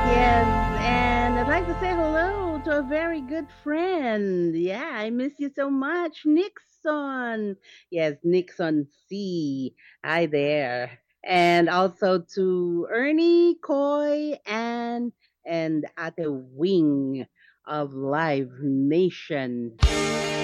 Yes, and I'd like to say hello to a very good friend. Yeah, I miss you so much, Nixon. Yes, Nixon C. Hi there. And also to Ernie, Coy, and Ate Wing of Live Nation.